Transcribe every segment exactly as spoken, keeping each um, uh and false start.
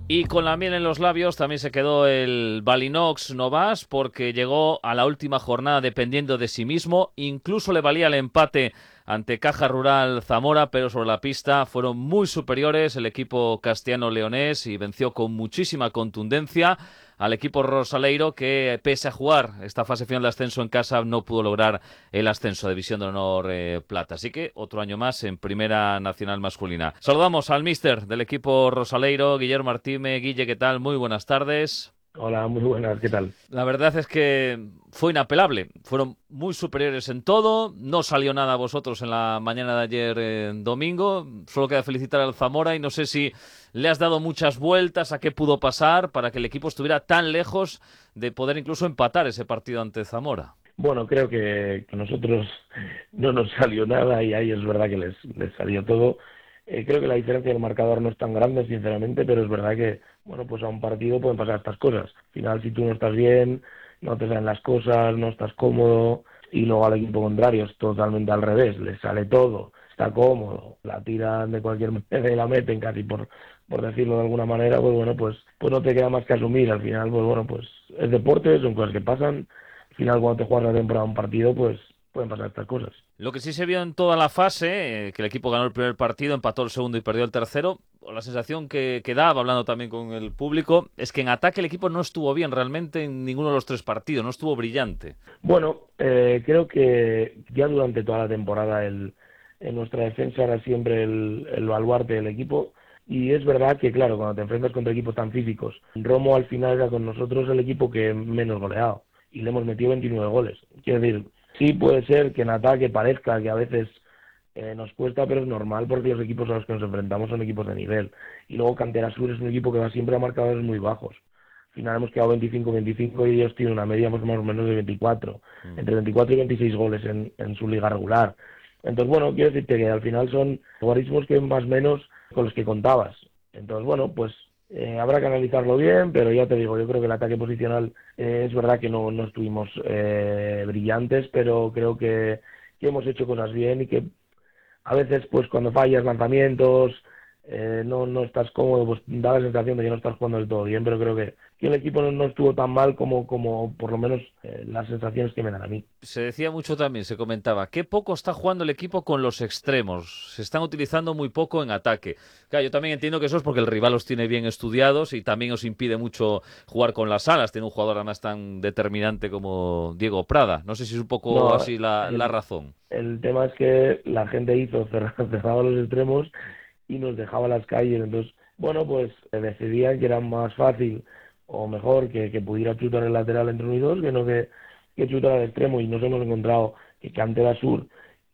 Y con la miel en los labios también se quedó el Balinox Novas porque llegó a la última jornada dependiendo de sí mismo. Incluso le valía el empate ante Caja Rural Zamora, pero sobre la pista fueron muy superiores el equipo castellano-leonés y venció con muchísima contundencia al equipo rosaleiro que, pese a jugar esta fase final de ascenso en casa, no pudo lograr el ascenso a División de Honor eh, Plata. Así que otro año más en Primera Nacional Masculina. Saludamos al míster del equipo rosaleiro, Guillermo Martínez. Guille, ¿qué tal? Muy buenas tardes. Hola, muy buenas, ¿qué tal? La verdad es que fue inapelable. Fueron muy superiores en todo. No salió nada a vosotros en la mañana de ayer eh, domingo. Solo queda felicitar al Zamora y no sé si le has dado muchas vueltas a qué pudo pasar para que el equipo estuviera tan lejos de poder incluso empatar ese partido ante Zamora. Bueno, creo que, que nosotros no nos salió nada y ahí es verdad que les, les salió todo. Eh, creo que la diferencia del marcador no es tan grande, sinceramente, pero es verdad que, bueno, pues a un partido pueden pasar estas cosas. Al final, si tú no estás bien, no te salen las cosas, no estás cómodo, y luego al equipo contrario es totalmente al revés, les sale todo, está cómodo, la tiran de cualquier manera y la meten casi por, por decirlo de alguna manera, pues bueno, pues, pues no te queda más que asumir. Al final, pues bueno, pues es deporte, son cosas que pasan. Al final, cuando te juegas la temporada un partido, pues pueden pasar estas cosas. Lo que sí se vio en toda la fase, eh, que el equipo ganó el primer partido, empató el segundo y perdió el tercero, la sensación que, que daba, hablando también con el público, es que en ataque el equipo no estuvo bien realmente en ninguno de los tres partidos, no estuvo brillante. Bueno, eh, creo que ya durante toda la temporada el, en nuestra defensa era siempre el, el baluarte del equipo. Y es verdad que, claro, cuando te enfrentas contra equipos tan físicos, Romo al final era con nosotros el equipo que menos goleado y le hemos metido veintinueve goles. Quiero decir, sí puede ser que en ataque parezca que a veces eh, nos cuesta, pero es normal porque los equipos a los que nos enfrentamos son equipos de nivel. Y luego Cantera Sur es un equipo que va siempre a marcadores muy bajos. Al final hemos quedado veinticinco veinticinco y ellos tienen una media más o menos de veinticuatro, Mm. entre veinticuatro y veintiséis goles en, en su liga regular. Entonces, bueno, quiero decirte que al final son logaritmos que más o menos con los que contabas. Entonces, bueno, pues eh, habrá que analizarlo bien, pero ya te digo, yo creo que el ataque posicional eh, es verdad que no, no estuvimos eh, brillantes, pero creo que, que hemos hecho cosas bien y que a veces, pues cuando fallas lanzamientos, eh, no, no estás cómodo, pues da la sensación de que no estás jugando del todo bien, pero creo que, que el equipo no, no estuvo tan mal como, como por lo menos eh, las sensaciones que me dan a mí. Se decía mucho también, se comentaba, qué poco está jugando el equipo con los extremos. Se están utilizando muy poco en ataque. Claro, yo también entiendo que eso es porque el rival los tiene bien estudiados y también os impide mucho jugar con las alas. Tiene un jugador además tan determinante como Diego Prada. No sé si es un poco No, así la, la el, razón. el tema es que la gente hizo, cerra- cerraba los extremos y nos dejaba las calles. Entonces, bueno, pues eh, decidían que era más fácil o mejor que, que pudiera chutar el lateral entre uno y dos que no que, que chutar al extremo. Y nos hemos encontrado que Cantera Sur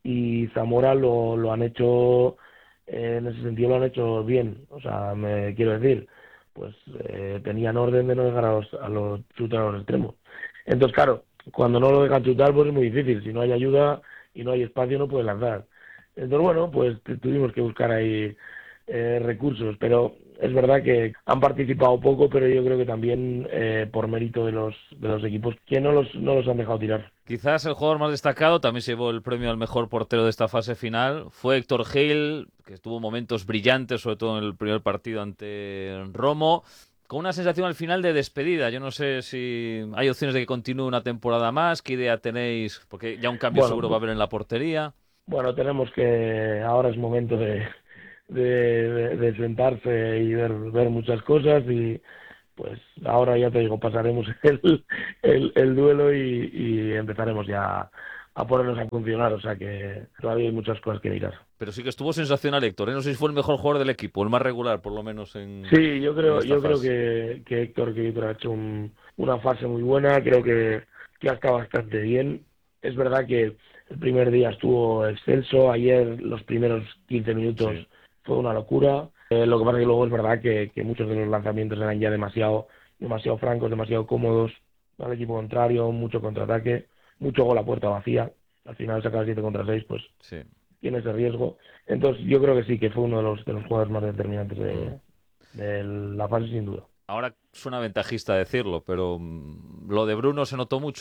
y Zamora lo, lo han hecho, eh, en ese sentido lo han hecho bien. O sea, me quiero decir, pues eh, tenían orden de no dejar a los, a los chutar a los extremos. Entonces, claro, cuando no lo dejan chutar, pues es muy difícil. Si no hay ayuda y no hay espacio, no puedes lanzar. Entonces, bueno, pues tu- tuvimos que buscar ahí eh, recursos, pero es verdad que han participado poco, pero yo creo que también eh, por mérito de los de los equipos que no los no los han dejado tirar. Quizás el jugador más destacado, también se llevó el premio al mejor portero de esta fase final, fue Héctor Gil, que tuvo momentos brillantes, sobre todo en el primer partido ante Romo, con una sensación al final de despedida. Yo no sé si hay opciones de que continúe una temporada más, qué idea tenéis, porque ya un cambio Bueno, seguro va a haber en la portería. bueno, tenemos que ahora es momento de de, de- de sentarse y ver ver muchas cosas y pues ahora ya te digo, pasaremos el, el, el duelo y, y empezaremos ya a ponernos a funcionar, o sea que todavía hay muchas cosas que mirar. Pero sí que estuvo sensacional Héctor, ¿eh? No sé si fue el mejor jugador del equipo, el más regular, por lo menos en, Sí, yo en creo, esta yo creo fase. que, que Héctor, que Héctor ha hecho un- una fase muy buena, creo que, que ha estado bastante bien. Es verdad que el primer día estuvo excelso, ayer los primeros quince minutos Sí. fue una locura. Eh, lo que pasa es que luego es verdad que, que muchos de los lanzamientos eran ya demasiado, demasiado francos, demasiado cómodos al equipo contrario, mucho contraataque, mucho gol a puerta vacía. Al final sacar siete contra seis, pues Sí. tiene ese riesgo. Entonces yo creo que sí, que fue uno de los, de los jugadores más determinantes Mm. de, de la fase sin duda. Ahora suena ventajista decirlo, pero mm, lo de Bruno se notó mucho.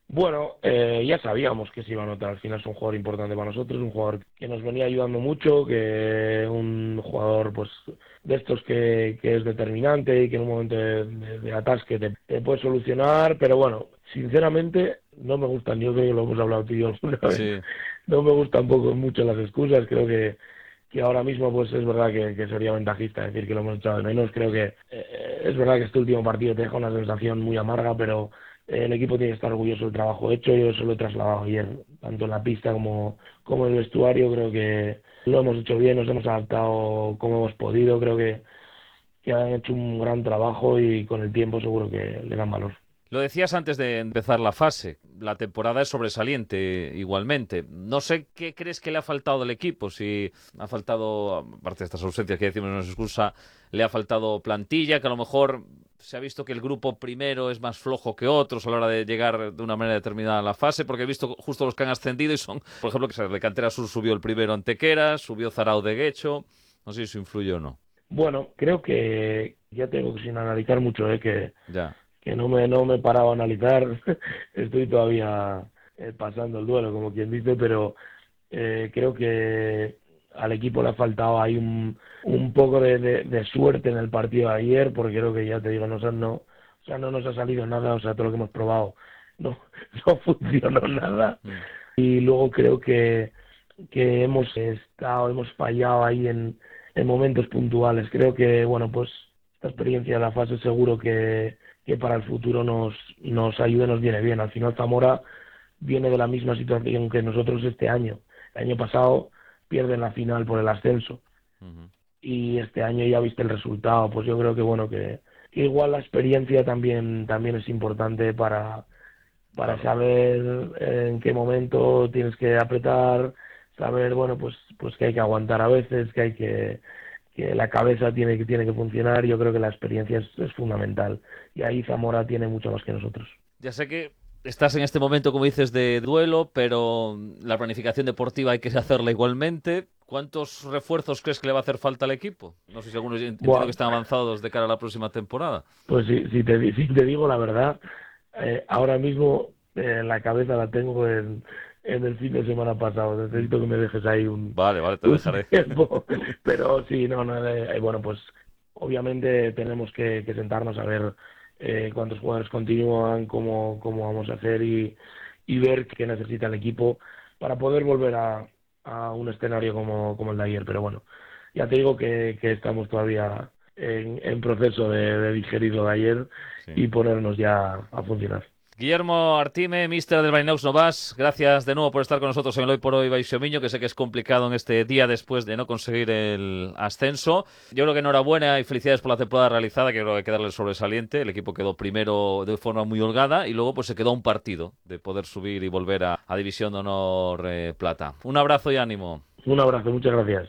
Bueno, eh, ya sabíamos que se iba a notar. Al final es un jugador importante para nosotros, un jugador que nos venía ayudando mucho, que un jugador pues de estos que, que es determinante y que en un momento de, de, de atasque te, te puede solucionar. Pero bueno, sinceramente no me gustan, yo creo que lo hemos hablado tú y yo alguna vez, Sí. no me gustan poco mucho las excusas. Creo que, que ahora mismo pues es verdad que, que sería ventajista decir que lo hemos echado de menos. Creo que eh, es verdad que este último partido te deja una sensación muy amarga, pero el equipo tiene que estar orgulloso del trabajo hecho. Yo se lo he trasladado ayer, tanto en la pista como, como en el vestuario. Creo que lo hemos hecho bien, nos hemos adaptado como hemos podido. Creo que, que han hecho un gran trabajo y con el tiempo seguro que le dan valor. Lo decías antes de empezar la fase, la temporada es sobresaliente igualmente. No sé qué crees que le ha faltado del equipo, si ha faltado, aparte de estas ausencias que decimos no es excusa, le ha faltado plantilla, que a lo mejor se ha visto que el grupo primero es más flojo que otros a la hora de llegar de una manera determinada a la fase, porque he visto justo los que han ascendido y son, por ejemplo, que de Cantera Sur subió el primero Antequera, subió Zarao de Guecho, no sé si eso influye o no. Bueno, creo que ya tengo que sin analizar mucho, ¿eh? que, Ya. que no me no me he parado a analizar. Estoy todavía eh, pasando el duelo, como quien dice, pero eh, creo que al equipo le ha faltado ahí un, un poco de, de, de suerte en el partido de ayer, porque creo que ya te digo, no, no, o sea, no nos ha salido nada, o sea, todo lo que hemos probado no, no funcionó nada. Mm. Y luego creo que, que hemos estado, hemos fallado ahí en, en momentos puntuales. Creo que, bueno, pues esta experiencia de la fase seguro que, que para el futuro nos, nos ayuda y nos viene bien. Al final Zamora viene de la misma situación que nosotros este año. El año pasado pierden la final por el ascenso. Uh-huh. Y este año ya viste el resultado. Pues yo creo que, bueno, que, que igual la experiencia también, también es importante para, para saber en qué momento tienes que apretar, saber, bueno, pues, pues que hay que aguantar a veces, que hay que, que la cabeza tiene que, tiene que funcionar. Yo creo que la experiencia es, es fundamental. Y ahí Zamora tiene mucho más que nosotros. Ya sé que estás en este momento, como dices, de duelo, pero la planificación deportiva hay que hacerla igualmente. ¿Cuántos refuerzos crees que le va a hacer falta al equipo? No sé si algunos entiendo bueno, que están avanzados de cara a la próxima temporada. Pues si, si, te, si te digo la verdad, eh, ahora mismo eh, la cabeza la tengo en, en el fin de semana pasado. Necesito que me dejes ahí un, vale, vale, te un dejaré. tiempo. Pero sí, no, no eh, bueno, pues obviamente tenemos que, que sentarnos a ver eh, cuántos jugadores continúan, cómo, cómo vamos a hacer y, y ver qué necesita el equipo para poder volver a, a un escenario como, como el de ayer. Pero bueno, ya te digo que, que estamos todavía en, en proceso de, de digerir lo de ayer, sí, y ponernos ya a funcionar. Guillermo Artime, míster del Balinox Novas, gracias de nuevo por estar con nosotros en el Hoy por Hoy Baixomiño, que sé que es complicado en este día después de no conseguir el ascenso. Yo creo que enhorabuena y felicidades por la temporada realizada, que creo que hay que darle el sobresaliente. El equipo quedó primero de forma muy holgada y luego pues se quedó un partido de poder subir y volver a, a División de Honor eh, Plata. Un abrazo y ánimo. Un abrazo, muchas gracias.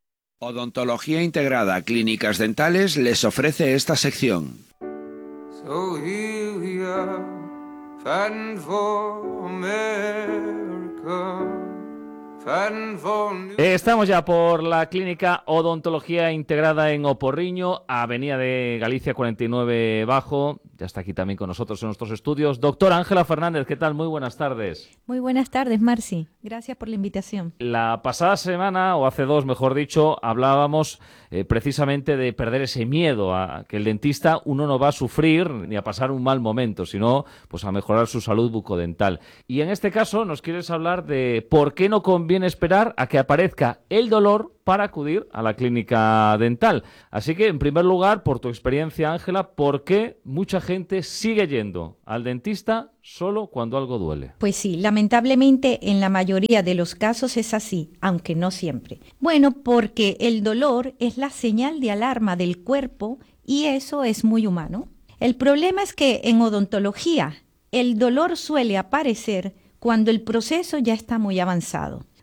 Odontología Integrada Clínicas Dentales les ofrece esta sección. So here we are. Fighting for America, fighting for New... Estamos ya por la Clínica Odontología Integrada en Oporriño, Avenida de Galicia cuarenta y nueve Bajo. Ya está aquí también con nosotros en nuestros estudios. Doctora Ángela Fernández, ¿qué tal? Muy buenas tardes. Muy buenas tardes, Marci. Gracias por la invitación. La pasada semana, o hace dos, mejor dicho, hablábamos eh, precisamente de perder ese miedo a que el dentista uno no va a sufrir ni a pasar un mal momento, sino pues a mejorar su salud bucodental. Y en este caso nos quieres hablar de por qué no conviene esperar a que aparezca el dolor para acudir a la clínica dental. Así que, en primer lugar, por tu experiencia, Ángela, ¿por qué mucha gente sigue yendo al dentista solo cuando algo duele? Pues sí, lamentablemente en la mayoría de los casos es así, aunque no siempre. Bueno, porque el dolor es la señal de alarma del cuerpo y eso es muy humano. El problema es que en odontología el dolor suele aparecer cuando el proceso ya está muy avanzado.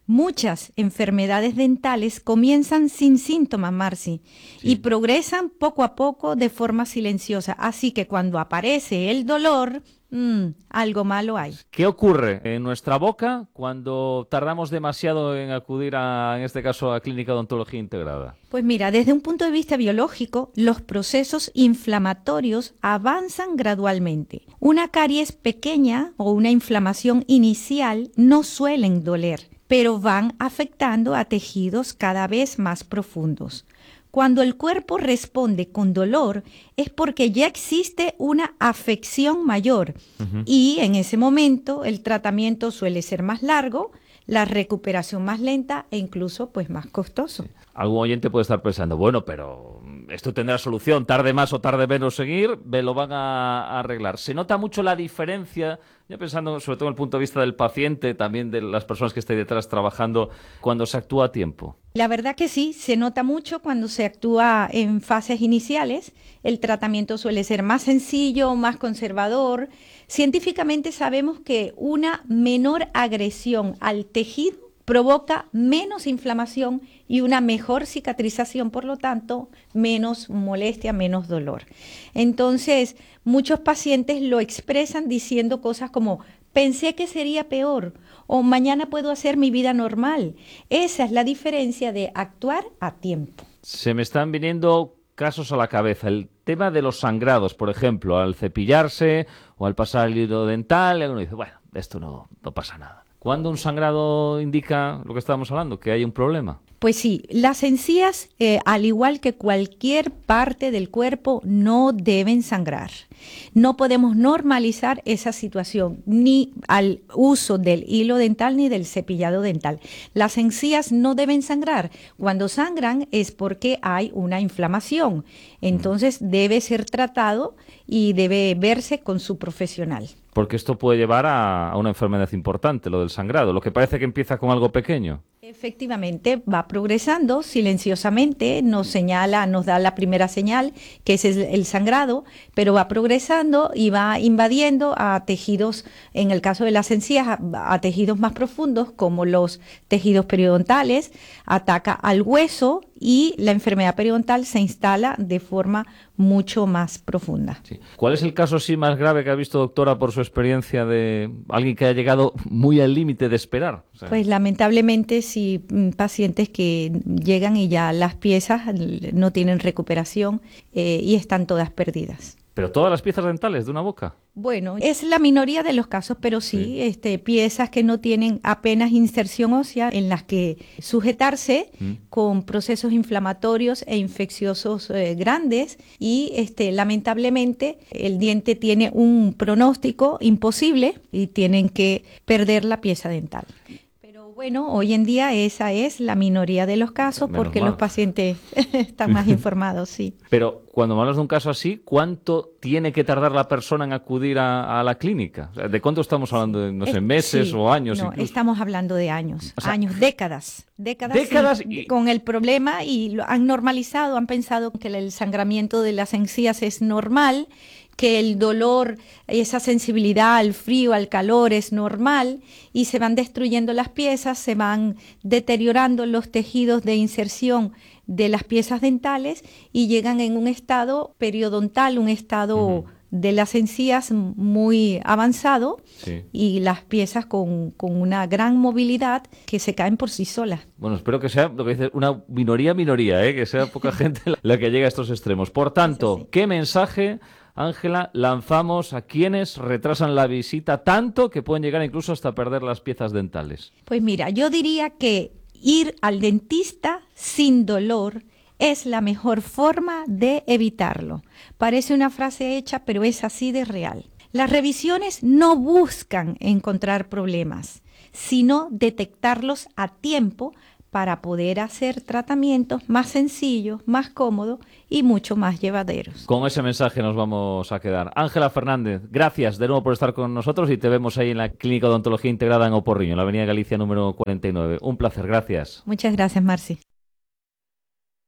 Muchas enfermedades dentales comienzan sin síntomas, Marci, sí. y progresan poco a poco de forma silenciosa. Así que cuando aparece el dolor, mmm, algo malo hay. ¿Qué ocurre en nuestra boca cuando tardamos demasiado en acudir a, en este caso, a Clínica de Odontología Integrada? Pues mira, desde un punto de vista biológico, los procesos inflamatorios avanzan gradualmente. Una caries pequeña o una inflamación inicial no suelen doler, pero van afectando a tejidos cada vez más profundos. Cuando el cuerpo responde con dolor es porque ya existe una afección mayor uh-huh. y en ese momento el tratamiento suele ser más largo, la recuperación más lenta e incluso pues más costoso. Sí. Algún oyente puede estar pensando, bueno, pero esto tendrá solución, tarde más o tarde menos seguir, me lo van a, a arreglar. Se nota mucho la diferencia, ya pensando sobre todo en el punto de vista del paciente, también de las personas que estén detrás trabajando, cuando se actúa a tiempo. La verdad que sí, se nota mucho cuando se actúa en fases iniciales. El tratamiento suele ser más sencillo, más conservador. Científicamente sabemos que una menor agresión al tejido provoca menos inflamación y una mejor cicatrización, por lo tanto, menos molestia, menos dolor. Entonces, muchos pacientes lo expresan diciendo cosas como, pensé que sería peor, o mañana puedo hacer mi vida normal. Esa es la diferencia de actuar a tiempo. Se me están viniendo casos a la cabeza. El tema de los sangrados, por ejemplo, al cepillarse o al pasar el hilo dental, uno dice, bueno, esto no, no pasa nada. ¿Cuándo un sangrado indica lo que estábamos hablando, que hay un problema? Pues sí, las encías, eh, al igual que cualquier parte del cuerpo, no deben sangrar. No podemos normalizar esa situación, ni al uso del hilo dental ni del cepillado dental. Las encías no deben sangrar. Cuando sangran es porque hay una inflamación. Entonces debe ser tratado y debe verse con su profesional. Porque esto puede llevar a, a una enfermedad importante, lo del sangrado, lo que parece que empieza con algo pequeño. Efectivamente, va progresando silenciosamente, nos señala, nos da la primera señal, que es el sangrado, pero va progresando y va invadiendo a tejidos, en el caso de las encías, a, a tejidos más profundos, como los tejidos periodontales, ataca al hueso y la enfermedad periodontal se instala de forma mucho más profunda. Sí. ¿Cuál es el caso sí más grave que ha visto, doctora, por su experiencia de alguien que ha llegado muy al límite de esperar? O sea, pues lamentablemente sí, pacientes que llegan y ya las piezas no tienen recuperación eh, y están todas perdidas. ¿Pero todas las piezas dentales de una boca? Bueno, es la minoría de los casos, pero sí, sí. Este, piezas que no tienen apenas inserción ósea en las que sujetarse mm. con procesos inflamatorios e infecciosos eh, grandes y este, lamentablemente el diente tiene un pronóstico imposible y tienen que perder la pieza dental. Bueno, hoy en día esa es la minoría de los casos. Menos porque mal. Los pacientes están más informados, sí. Pero cuando hablas de un caso así, ¿cuánto tiene que tardar la persona en acudir a, a la clínica? O sea, ¿de cuánto estamos hablando? De, no sé, meses sí, o años no, incluso. Estamos hablando de años, o sea, años, décadas. Décadas, décadas y, y... con el problema y lo han normalizado, han pensado que el sangramiento de las encías es normal, que el dolor, esa sensibilidad al frío, al calor es normal y se van destruyendo las piezas, se van deteriorando los tejidos de inserción de las piezas dentales y llegan en un estado periodontal, un estado uh-huh. de las encías muy avanzado sí. y las piezas con, con una gran movilidad que se caen por sí solas. Bueno, espero que sea lo que dice una minoría minoría, ¿eh? Que sea poca gente la que llega a estos extremos. Por tanto, sí. ¿qué mensaje, Ángela, lanzamos a quienes retrasan la visita tanto que pueden llegar incluso hasta perder las piezas dentales? Pues mira, yo diría que ir al dentista sin dolor es la mejor forma de evitarlo. Parece una frase hecha, pero es así de real. Las revisiones no buscan encontrar problemas, sino detectarlos a tiempo para poder hacer tratamientos más sencillos, más cómodos y mucho más llevaderos. Con ese mensaje nos vamos a quedar. Ángela Fernández, gracias de nuevo por estar con nosotros y te vemos ahí en la Clínica de Odontología Integrada en Oporriño, en la Avenida Galicia número cuarenta y nueve. Un placer, gracias. Muchas gracias, Marci.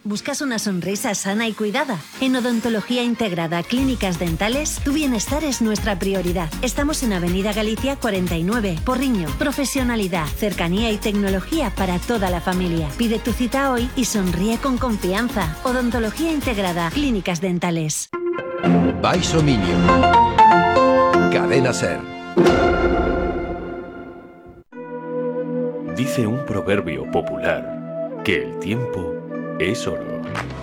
¿Buscas una sonrisa sana y cuidada? En Odontología Integrada Clínicas Dentales, tu bienestar es nuestra prioridad. Estamos en Avenida Galicia cuarenta y nueve, Porriño. Profesionalidad, cercanía y tecnología para toda la familia. Pide tu cita hoy y sonríe con confianza. Odontología Integrada Clínicas Dentales. Baixo Miño. Cadena Ser. Dice un proverbio popular que el tiempo es oro.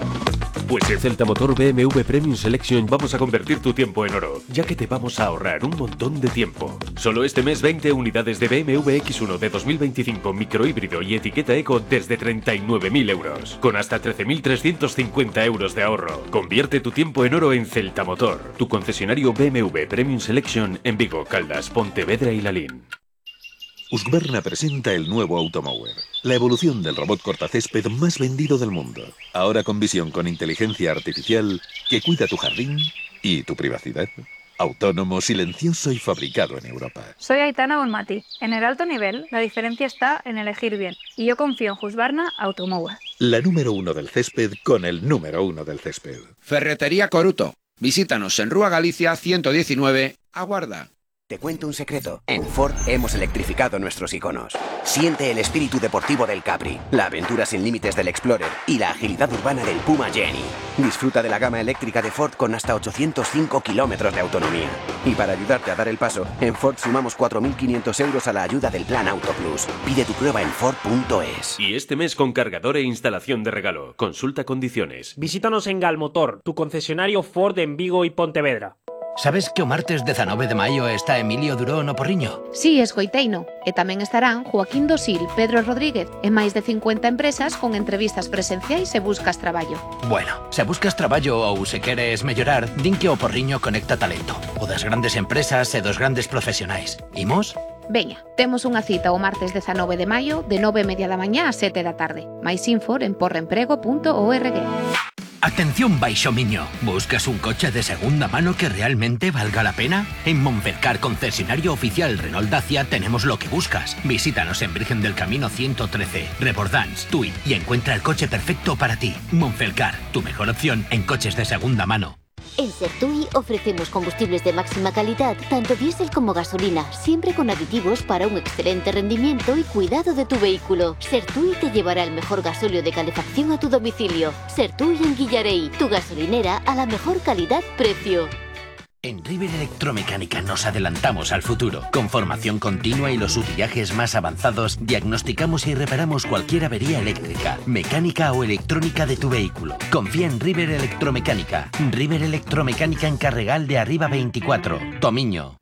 Pues en Celta Motor B M W Premium Selection vamos a convertir tu tiempo en oro, ya que te vamos a ahorrar un montón de tiempo. Solo este mes veinte unidades de B M W X uno de dos mil veinticinco microhíbrido y etiqueta eco desde treinta y nueve mil euros, con hasta trece mil trescientos cincuenta euros de ahorro. Convierte tu tiempo en oro en Celta Motor, tu concesionario B M W Premium Selection en Vigo, Caldas, Pontevedra y Lalín. Husqvarna presenta el nuevo Automower, la evolución del robot cortacésped más vendido del mundo. Ahora con visión con inteligencia artificial que cuida tu jardín y tu privacidad. Autónomo, silencioso y fabricado en Europa. Soy Aitana Bonmati. En el alto nivel, la diferencia está en elegir bien. Y yo confío en Husqvarna Automower. La número uno del césped con el número uno del césped. Ferretería Coruto. Visítanos en Rúa Galicia ciento diecinueve, Aguarda. Te cuento un secreto. En Ford hemos electrificado nuestros iconos. Siente el espíritu deportivo del Capri, la aventura sin límites del Explorer y la agilidad urbana del Puma Jenny. Disfruta de la gama eléctrica de Ford con hasta ochocientos cinco kilómetros de autonomía. Y para ayudarte a dar el paso, en Ford sumamos cuatro mil quinientos euros a la ayuda del Plan Auto Plus. Pide tu prueba en Ford punto es. Y este mes con cargador e instalación de regalo. Consulta condiciones. Visítanos en Galmotor, tu concesionario Ford en Vigo y Pontevedra. Sabes que o martes dezanove de maio está Emilio Duró no Porriño? Sí, escoiteino. E tamén estarán Joaquín Dosil, Pedro Rodríguez e máis de cincuenta empresas con entrevistas presenciais e buscas traballo. Bueno, se buscas traballo ou se queres mellorar, din que o Porriño conecta talento. O das grandes empresas e dos grandes profesionais. Imos? Veña, temos unha cita o martes dezanove de maio de nove e media da mañá a sete da tarde. Mais info en porremprego punto org. Atención Baixo Miño, ¿buscas un coche de segunda mano que realmente valga la pena? En Monfelcar, concesionario oficial Renault Dacia, tenemos lo que buscas. Visítanos en Virgen del Camino ciento trece, Rebordans, Tui y encuentra el coche perfecto para ti. Monfelcar, tu mejor opción en coches de segunda mano. En Sertui ofrecemos combustibles de máxima calidad, tanto diésel como gasolina, siempre con aditivos para un excelente rendimiento y cuidado de tu vehículo. Sertui te llevará el mejor gasóleo de calefacción a tu domicilio. Sertui en Guillarey, tu gasolinera a la mejor calidad-precio. En River Electromecánica nos adelantamos al futuro. Con formación continua y los utillajes más avanzados, diagnosticamos y reparamos cualquier avería eléctrica, mecánica o electrónica de tu vehículo. Confía en River Electromecánica. River Electromecánica en Carregal de Arriba veinticuatro, Tomiño.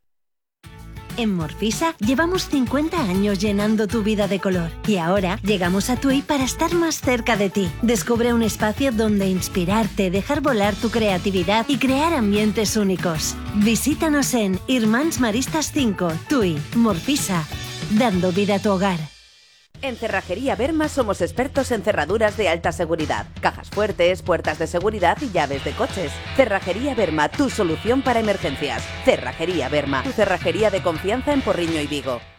En Morfisa llevamos cincuenta años llenando tu vida de color y ahora llegamos a Tui para estar más cerca de ti. Descubre un espacio donde inspirarte, dejar volar tu creatividad y crear ambientes únicos. Visítanos en Irmáns Maristas cinco, Tui, Morfisa, dando vida a tu hogar. En Cerrajería Berma somos expertos en cerraduras de alta seguridad, cajas fuertes, puertas de seguridad y llaves de coches. Cerrajería Berma, tu solución para emergencias. Cerrajería Berma, tu cerrajería de confianza en Porriño y Vigo.